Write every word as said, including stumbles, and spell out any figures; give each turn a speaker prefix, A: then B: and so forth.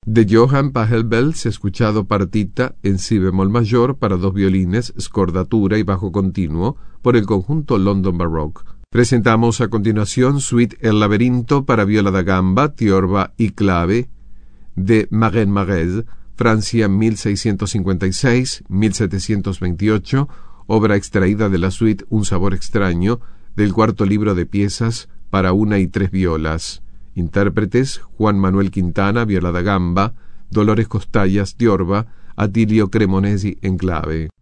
A: De Johann Pachelbel, escuchado partita en si bemol mayor para dos violines, scordatura y bajo continuo por el conjunto London Baroque. Presentamos a continuación Suite El laberinto para viola da gamba, tiorba y clave de Marin-Marez, Francia mil seiscientos cincuenta y seis a mil setecientos veintiocho, obra extraída de la suite Un sabor extraño del cuarto libro de piezas para una y tres violas. Intérpretes: Juan Manuel Quintana, viola da gamba, Dolores Costallas, tiorba, Atilio Cremonesi en clave.